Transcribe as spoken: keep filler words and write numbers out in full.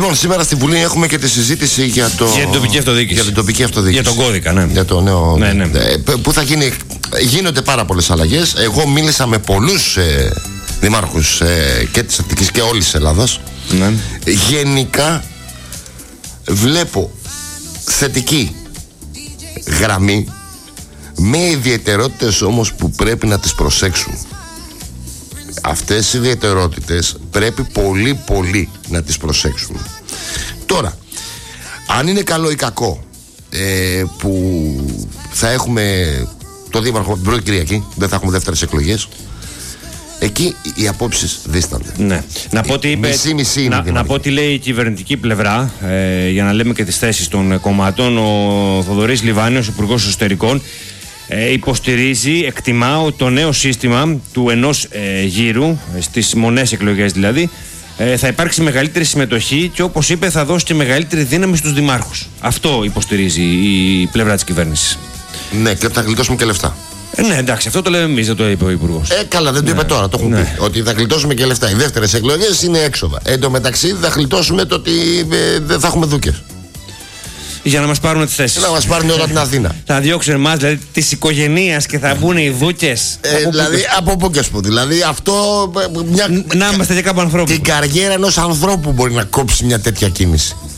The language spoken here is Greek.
Λοιπόν, σήμερα στη Βουλή έχουμε και τη συζήτηση για, το... για την τοπική αυτοδιοίκηση. Για την τοπική αυτοδιοίκηση. Για τον κώδικα, ναι. Για το νέο. Ναι, ναι. Που θα γίνει. Γίνονται πάρα πολλές αλλαγές. Εγώ μίλησα με πολλούς ε, δημάρχους ε, και της Αττικής και όλης της Ελλάδας. Ναι. Γενικά βλέπω θετική γραμμή, με ιδιαιτερότητες όμως που πρέπει να τις προσέξουν. Αυτές οι ιδιαιτερότητες πρέπει πολύ πολύ να τις προσέξουν. Τώρα, αν είναι καλό ή κακό ε, που θα έχουμε το δήμαρχο την πρώτη Κυριακή, δεν θα έχουμε δεύτερες εκλογές, εκεί οι απόψεις δίστανται. Ναι. Να πω ότι είπε, μισή, μισή να, να πω τι λέει η κυβερνητική πλευρά, ε, για να λέμε και τις θέσεις των κομμάτων. Ο Θοδωρής Λιβάνιος, Υπουργός Εσωτερικών, ε, υποστηρίζει, εκτιμά ότι το νέο σύστημα του ενός ε, γύρου, στις μονές εκλογές δηλαδή, ε, θα υπάρξει μεγαλύτερη συμμετοχή και, όπως είπε, θα δώσει και μεγαλύτερη δύναμη στους δημάρχους. Αυτό υποστηρίζει η πλευρά της κυβέρνησης. Ναι, και θα γλιτώσουμε και λεφτά. Ε, ναι, εντάξει, αυτό το λέμε εμείς, δεν το είπε ο Υπουργός. Ε, καλά, δεν το ναι. είπε τώρα, το έχουμε ναι. πει. Ότι θα γλιτώσουμε και λεφτά. Οι δεύτερες εκλογές είναι έξοδα. Εν τω μεταξύ θα γλιτώσουμε το ότι ε, δεν θα έχουμε δούκες. Για να μας πάρουν τις θέσεις. Να μας πάρουν όλα την Αθήνα. Θα διώξουν εμάς, δηλαδή της οικογενείας, και θα μπουν οι δούκες. Ε, από δηλαδή πού από πού και σπου. Δηλαδή αυτό. Μια... Να είμαστε και κάπου ανθρώπου. Την καριέρα ενός ανθρώπου μπορεί να κόψει μια τέτοια κίνηση.